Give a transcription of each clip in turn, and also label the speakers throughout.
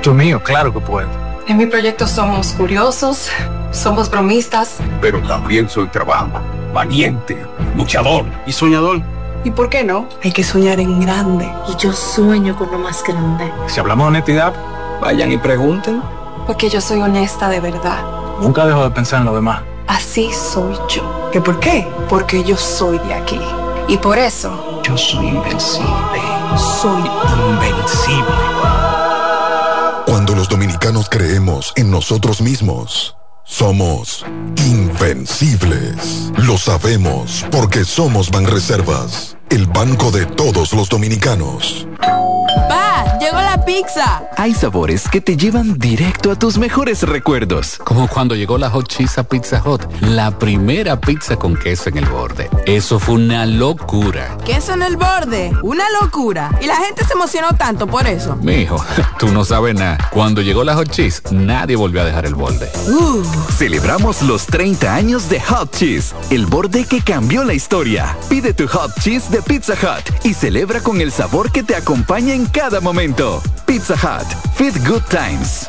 Speaker 1: proyecto es mío, claro que puedo.
Speaker 2: En mi proyecto somos curiosos, somos bromistas.
Speaker 3: Pero también soy trabajo, valiente, luchador y soñador.
Speaker 2: ¿Y por qué no? Hay que soñar en grande.
Speaker 4: Y yo sueño con lo más grande.
Speaker 1: Si hablamos de honestidad,
Speaker 3: Vayan y pregunten.
Speaker 2: Porque yo soy honesta de verdad.
Speaker 1: nunca dejo de pensar en lo demás.
Speaker 2: Así soy yo. ¿Qué por qué? Porque yo soy de aquí. Y por eso...
Speaker 3: Yo soy invencible.
Speaker 2: Soy
Speaker 3: Invencible.
Speaker 5: Cuando los dominicanos creemos en nosotros mismos, somos invencibles. Lo sabemos porque somos Banreservas, el banco de todos los dominicanos.
Speaker 6: ¡Pa! ¡Llegó la pizza!
Speaker 7: Hay sabores que te llevan directo a tus mejores recuerdos.
Speaker 8: Como cuando llegó la Hot Cheese a Pizza Hut, la primera pizza con queso en el borde. Eso fue una locura.
Speaker 6: Queso en el borde, una locura. Y la gente se emocionó tanto por eso.
Speaker 8: Mijo, tú no sabes nada. Cuando llegó la Hot Cheese, nadie volvió a dejar el borde.
Speaker 7: Celebramos los 30 años de Hot Cheese, el borde que cambió la historia. Pide tu Hot Cheese de Pizza Hut y celebra con el sabor que te acompaña en cada momento. Pizza Hut, Fit Good Times.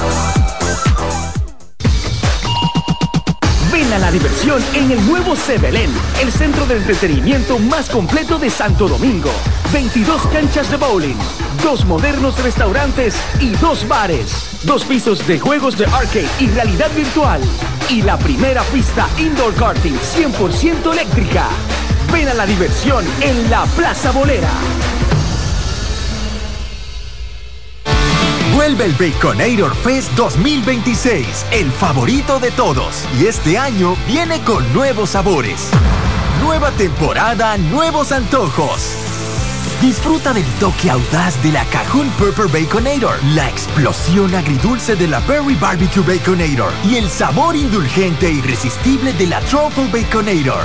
Speaker 9: Ven a la diversión en el nuevo Sebelén, el centro de entretenimiento más completo de Santo Domingo. 22 canchas de bowling, 2 modernos restaurantes y 2 bares, 2 pisos de juegos de arcade y realidad virtual y la primera pista indoor karting 100% eléctrica. Ven a la diversión en la Plaza Bolera.
Speaker 10: Vuelve el Baconator Fest 2026, el favorito de todos. Y este año viene con nuevos sabores. Nueva temporada, nuevos antojos. Disfruta del toque audaz de la Cajun Pepper Baconator, la explosión agridulce de la Berry Barbecue Baconator y el sabor indulgente e irresistible de la Truffle Baconator.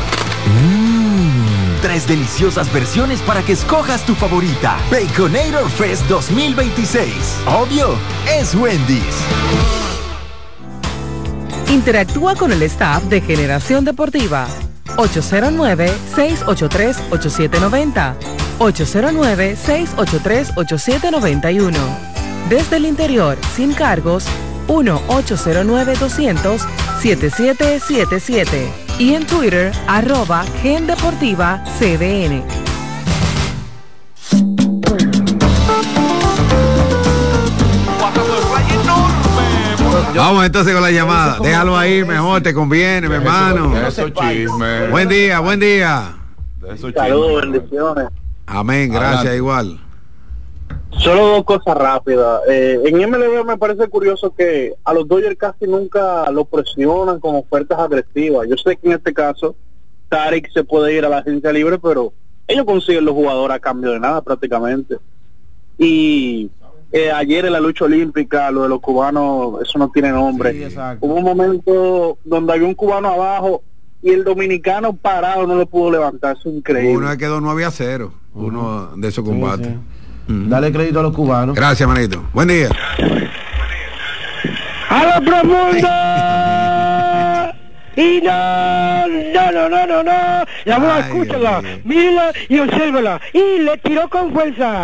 Speaker 10: 3 deliciosas versiones para que escojas tu favorita. Baconator Fest 2026. Obvio, es Wendy's.
Speaker 11: Interactúa con el staff de Generación Deportiva. 809-683-8790. 809-683-8791. Desde el interior, sin cargos, 1-809-200-7777. Y en Twitter, @GenDeportivaCDN.
Speaker 12: Vamos entonces con la llamada. Déjalo ahí, mejor, te conviene, mi hermano. Buen día, buen día.
Speaker 13: Saludos, bendiciones.
Speaker 12: Amén, gracias, igual.
Speaker 13: Solo 2 cosas rápidas. En MLB me parece curioso que a los Dodgers casi nunca lo presionan con ofertas agresivas. Yo sé que en este caso Tarik se puede ir a la agencia libre, pero ellos consiguen los jugadores a cambio de nada prácticamente. Y ayer en la lucha olímpica, lo de los cubanos, eso no tiene nombre. Sí, hubo un momento donde había un cubano abajo y el dominicano parado no lo pudo levantar. Eso es increíble.
Speaker 12: Uno quedó 9-0, uno de esos combates. Sí.
Speaker 14: Dale crédito a los cubanos.
Speaker 12: Gracias, manito. Buen día.
Speaker 15: ¡A los profundos! Y no. La bola, escúchala, mírala y obsérvala. Y le tiró con fuerza.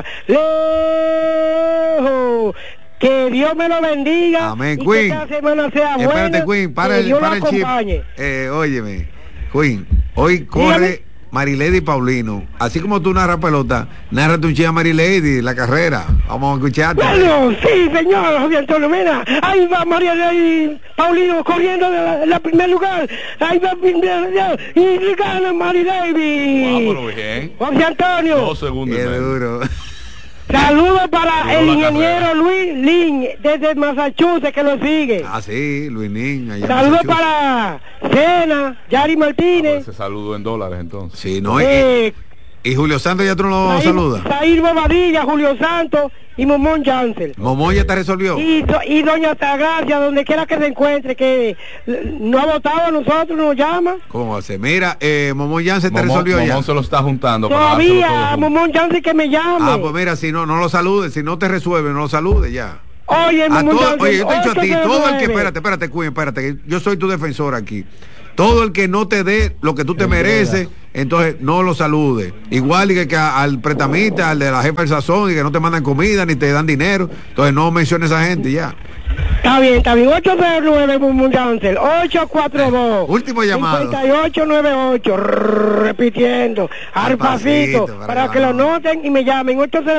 Speaker 15: Lejos. Que Dios me lo bendiga.
Speaker 12: Amén,
Speaker 15: y
Speaker 12: Queen.
Speaker 15: que esta semana sea buena.
Speaker 12: Espérate, Queen, para el chip. Óyeme, Queen, hoy corre. Dígame. Marilady Paulino, así como tú narras pelota, narrate un chiste a Marilady, la carrera. Vamos a escucharte.
Speaker 15: Bueno, sí, señor José Antonio, mira, ahí va Marilady Paulino corriendo de la primer lugar. Ahí va y gana Marilady. José Antonio.
Speaker 16: 2 segundos.
Speaker 12: Qué duro.
Speaker 15: Saludos para el ingeniero Luis Lin desde Massachusetts que lo sigue.
Speaker 12: Ah, sí, Luis Lin.
Speaker 15: Saludos para Cena, Yari Martínez.
Speaker 16: Ese saludo en dólares entonces.
Speaker 12: Sí, no. Y Julio Santos ya tú no lo saludas.
Speaker 15: Zair Bobadilla, Julio Santos y Momón Jansen.
Speaker 12: Momón ya te resolvió.
Speaker 15: Y doña Altagracia, donde quiera que se encuentre, que no ha votado a nosotros, nos llama.
Speaker 12: ¿Cómo va a ser? Mira, Momón Jansen te resolvió ya.
Speaker 16: Momón se lo está juntando.
Speaker 15: Todavía, Momón Jansen que me llame.
Speaker 12: Ah, pues mira, si no lo saludes, si no te resuelve, no lo saludes ya.
Speaker 15: Oye,
Speaker 12: Momón Jansen. Oye, yo te he dicho a ti, todo el que, espérate, Queen, espérate, que yo soy tu defensor aquí. todo el que no te dé lo que tú te mereces, entonces no lo salude. Igual que al pretamita, al de la jefa del sazón, y que no te mandan comida ni te dan dinero, entonces no menciones a esa gente ya.
Speaker 15: Está bien, 809 Mundial, 842
Speaker 12: último llamado
Speaker 15: 5898, repitiendo al pasito para que lo noten y me llamen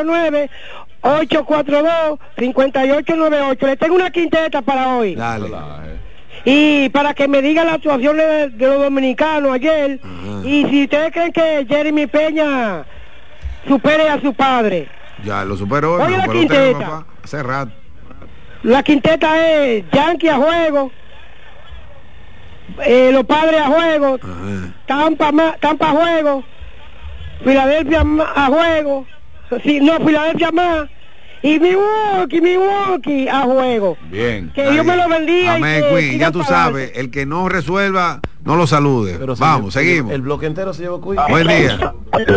Speaker 15: 809-842-5898. Le tengo una quinteta para hoy.
Speaker 12: Dale.
Speaker 15: Y para que me digan las actuaciones de los dominicanos ayer. Y si ustedes creen que Jeremy Peña supere a su padre.
Speaker 12: Ya lo superó.
Speaker 15: Oye, la quinteta.
Speaker 12: Hace rato.
Speaker 15: La quinteta es Yankee a juego, los Padres a juego, Tampa a juego, Filadelfia a juego, Filadelfia más, y Milwaukee a juego.
Speaker 12: Bien.
Speaker 15: Que Dios me lo bendiga.
Speaker 12: Amén, Queen. Ya tú sabes, el que no resuelva, no lo salude. Pero vamos, seguimos.
Speaker 14: El bloque entero se llevó Queen.
Speaker 12: Buen día.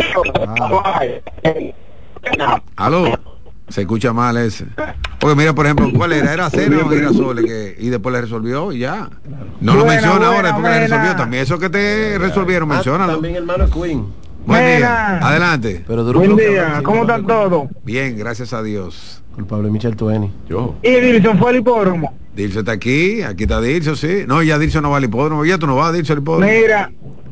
Speaker 12: Aló. Se escucha mal ese. Porque mira, por ejemplo, ¿cuál era? ¿Era Cena o era Sole? Y después le resolvió y ya. No lo menciona ahora, porque le resolvió también. Eso que te resolvieron, menciónalo.
Speaker 14: También hermano es Queen.
Speaker 12: Buen día. Adelante.
Speaker 15: Buen día. ¿Cómo están todos?
Speaker 12: Bien, gracias a Dios.
Speaker 14: Culpable Michel Tueni.
Speaker 12: Yo.
Speaker 15: ¿Y Dilson fue al hipódromo?
Speaker 12: Dilson está aquí está Dilson, sí. No, ya Dilson no va al hipódromo. Ya tú no vas, Dilson, al hipódromo.
Speaker 15: Mira.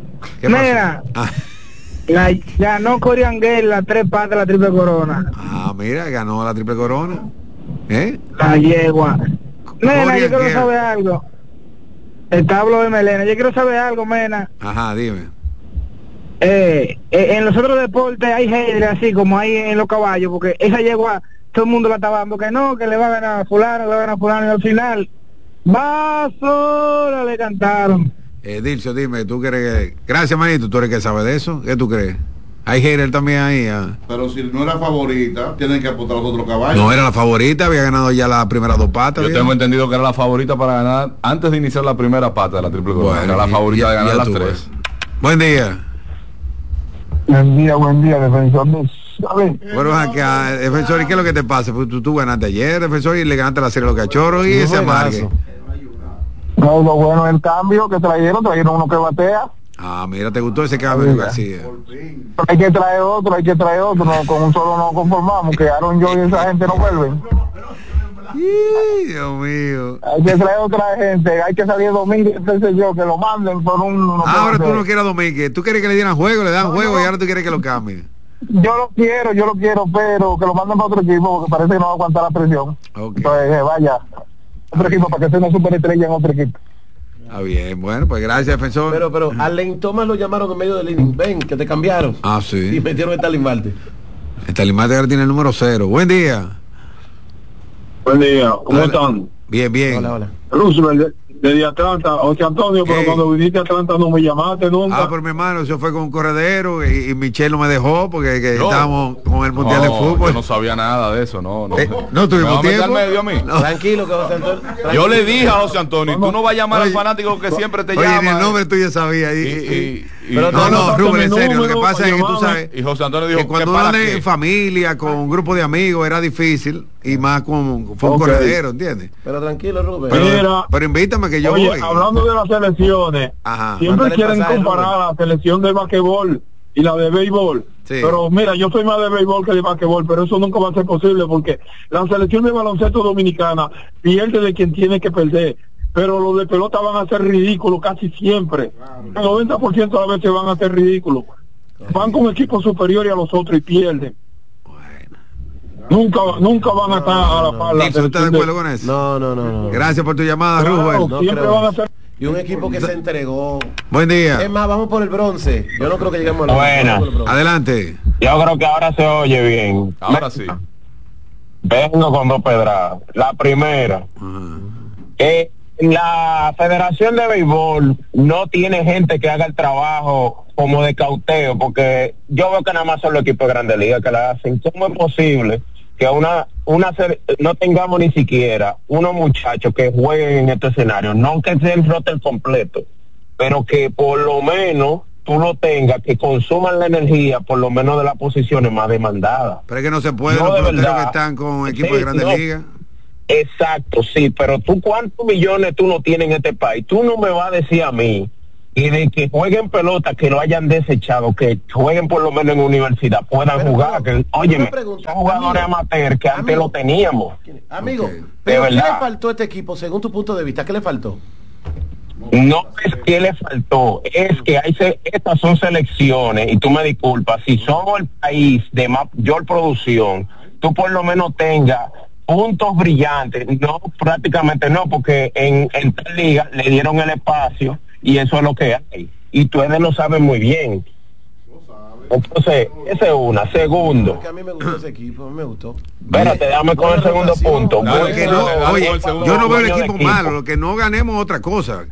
Speaker 15: Ganó Corianguel las 3 patas de la Triple Corona.
Speaker 12: Mira, ganó la Triple Corona.
Speaker 15: La yegua. Mena, yo quiero saber algo. El tablo de Melena. Yo quiero saber algo, Mena.
Speaker 12: Ajá, dime.
Speaker 15: En los otros deportes hay haters así como hay en los caballos, porque esa yegua todo el mundo la estaba dando que no, que le va a ganar a fulano, le va a ganar a fulano, y al final basura le cantaron.
Speaker 12: Dilcio, dime, ¿tú crees que... Gracias, manito, tú eres que sabe de eso? ¿Qué tú crees? Hay hater también ahí.
Speaker 17: Pero si no era favorita, tienen que apostar a los otros caballos.
Speaker 12: No era la favorita, había ganado ya las primeras 2 patas.
Speaker 16: Yo tengo entendido que era la favorita para ganar antes de iniciar la primera pata de la Triple Corona. Era la favorita de ganar las 3.
Speaker 12: Buen día.
Speaker 18: Buen día, defensor.
Speaker 12: Bueno, acá, defensor, ¿y qué es lo que te pasa? Pues tú ganaste ayer, defensor, y le ganaste la serie de los cachorros y ese amargue.
Speaker 18: No, lo bueno es el cambio que trajeron uno que batea.
Speaker 12: Mira, ¿te gustó ese cambio de García?
Speaker 18: Hay que traer otro, no, con un solo no conformamos, que Aaron Joy y esa gente no vuelven.
Speaker 12: Dios mío.
Speaker 18: Hay que traer otra gente, hay que salir Domínguez, entonces yo, que lo manden por un...
Speaker 12: ahora tú no quieres a Domínguez, tú quieres que le dieran juego, le dan juego y ahora tú quieres que lo cambien.
Speaker 18: Yo lo quiero, pero que lo manden para otro equipo, porque parece que no va a aguantar la presión. Entonces, vaya, otro equipo, para que sea una superestrella en otro equipo.
Speaker 12: Está bien, bueno, pues gracias, defensor.
Speaker 14: Pero a Len Thomas lo llamaron en medio del inning. Ven, que te cambiaron.
Speaker 12: Sí.
Speaker 14: Y metieron a Stalin Marte.
Speaker 12: Stalin Marte ahora tiene el número 0. Buen día.
Speaker 19: Buen día, ¿cómo están?
Speaker 12: Bien.
Speaker 14: Hola.
Speaker 19: Roosevelt, desde Atlanta, José Antonio, pero cuando viniste a Atlanta no me llamaste nunca.
Speaker 12: Pero mi hermano, eso fue con un corredero y Michelle no me dejó porque estábamos con el Mundial de Fútbol.
Speaker 16: Yo no sabía nada de eso, no
Speaker 12: tuvimos tiempo.
Speaker 16: Medio a mí.
Speaker 14: Tranquilo, que José Antonio.
Speaker 16: Yo le dije a José Antonio, tú no vas a llamar al fanático que siempre te llama.
Speaker 12: Ni el nombre tuyo sabía.
Speaker 16: Pero
Speaker 12: Rubén, en serio, lo que pasa es que tú sabes
Speaker 16: y José Antonio dijo
Speaker 12: que cuando uno anda en familia con un grupo de amigos era difícil y más fue un corredero, ¿entiendes?
Speaker 14: Pero tranquilo, Rubén.
Speaker 12: Pero invítame que yo voy.
Speaker 19: Hablando de las selecciones, siempre quieren comparar la selección de basquetbol y la de béisbol. Pero mira, yo soy más de béisbol que de basquetbol, pero eso nunca va a ser posible porque la selección de baloncesto dominicana pierde de quien tiene que perder. Pero los de pelota van a ser ridículos casi siempre. El 90% de las veces van a ser ridículos. Van con equipos superiores a los otros y pierden. Nunca van a estar a la par.
Speaker 12: ¿Tú estás de acuerdo con eso?
Speaker 14: No.
Speaker 12: Gracias por tu llamada, Rubén.
Speaker 19: Siempre van a ser...
Speaker 14: Y un equipo que se entregó.
Speaker 12: Buen día.
Speaker 14: Es más, vamos por el bronce. Yo no creo que lleguemos a la...
Speaker 20: Buena.
Speaker 12: Adelante.
Speaker 20: Yo creo que ahora se oye bien.
Speaker 16: Ahora sí.
Speaker 20: Vengo con 2 pedradas. La primera, la Federación de Béisbol no tiene gente que haga el trabajo como de cauteo, porque yo veo que nada más son los equipos de Grandes Ligas que la hacen. ¿Cómo es posible que no tengamos ni siquiera unos muchachos que jueguen en este escenario? No que sea el roster completo, pero que por lo menos tú lo tengas, que consuman la energía por lo menos de las posiciones más demandadas.
Speaker 12: Pero es que no se puede, los peloteros que están con equipos de Grandes Ligas.
Speaker 20: Exacto, sí, pero tú cuántos millones tú no tienes en este país. Tú no me vas a decir a mí y de que jueguen pelota, que lo hayan desechado, que jueguen por lo menos en universidad, puedan jugar, que, óyeme, son jugadores amateurs que antes lo teníamos.
Speaker 14: Amigo, pero ¿qué le faltó a este equipo según tu punto de vista? ¿Qué le faltó?
Speaker 20: No es que le faltó, es que estas son selecciones, y tú me disculpas, si somos el país de mayor producción, tú por lo menos tengas puntos brillantes, no, prácticamente no, porque en tal liga le dieron el espacio, y eso es lo que hay, y ustedes lo saben muy bien. Entonces, esa es una. Segundo,
Speaker 14: porque a mí me gustó ese equipo, a mí me gustó.
Speaker 20: Espérate, déjame con el segundo punto.
Speaker 12: Oye, yo no veo el equipo malo, lo que no ganemos otra cosa.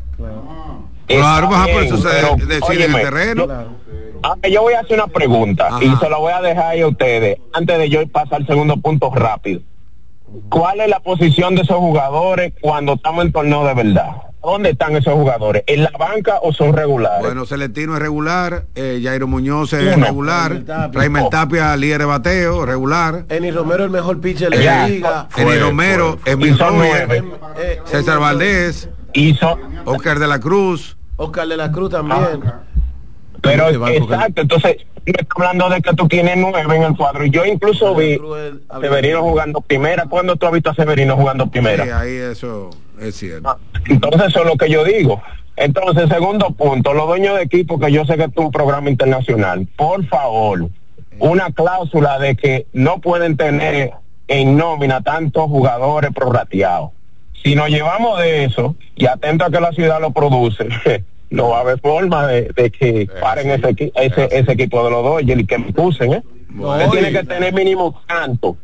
Speaker 12: Claro, baja por eso se decide en el terreno.
Speaker 20: Yo voy a hacer una pregunta. Ajá. Y se la voy a dejar ahí a ustedes antes de yo pasar al segundo punto rápido. ¿Cuál es la posición de esos jugadores cuando estamos en torneo de verdad? ¿Dónde están esos jugadores? ¿En la banca o son regulares?
Speaker 12: Bueno, Celestino es regular, Jairo Muñoz es regular, Raimel Tapia líder de bateo, regular.
Speaker 14: Eni Romero el mejor pitcher de la liga.
Speaker 12: Eni Romero, Emil Royer, César Valdés, Oscar de la Cruz.
Speaker 14: Oscar de la Cruz también.
Speaker 20: Pero exacto, entonces me está hablando de que tú tienes 9 en el cuadro. Yo incluso vi a Severino jugando primera. ¿Cuándo tú has visto a Severino jugando primera?
Speaker 12: Sí, ahí eso es cierto.
Speaker 20: Entonces eso es lo que yo digo. Entonces, segundo punto, los dueños de equipo, que yo sé que esto es un programa internacional, por favor, una cláusula de que no pueden tener en nómina tantos jugadores prorrateados. Si nos llevamos de eso, y atento a que la ciudad lo produce, no va a haber forma de que paren ese equipo de los Dodgers y que me pusen, Usted tiene que tener mínimo tanto.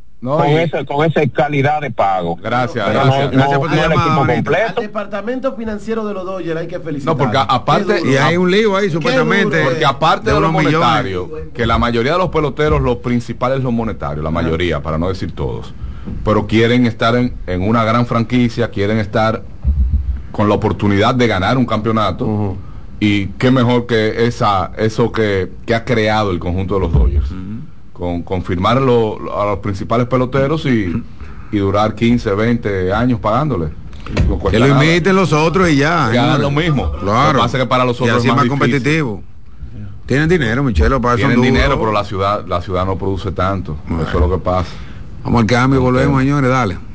Speaker 20: Con esa calidad de pago.
Speaker 16: Gracias
Speaker 20: por tu llamada.
Speaker 14: Al departamento financiero de los Dodgers hay que felicitar.
Speaker 16: No, porque aparte,
Speaker 12: y hay un lío ahí supuestamente,
Speaker 16: porque aparte de los monetarios, que la mayoría de los peloteros, lo principal es lo monetario, la mayoría, para no decir todos, pero quieren estar en una gran franquicia, quieren estar con la oportunidad de ganar un campeonato, y qué mejor que eso que ha creado el conjunto de los Dodgers, con firmar a los principales peloteros y durar 15, 20 años pagándole.
Speaker 12: Que lo imiten los otros y ya.
Speaker 16: Ganan lo mismo.
Speaker 12: Claro.
Speaker 16: Lo que pasa es que para los otros
Speaker 12: es más competitivo. Tienen dinero, Michelo, para
Speaker 16: tienen dinero, pero la ciudad no produce tanto. Eso es lo que pasa.
Speaker 12: Vamos al cambio y volvemos, señores, dale.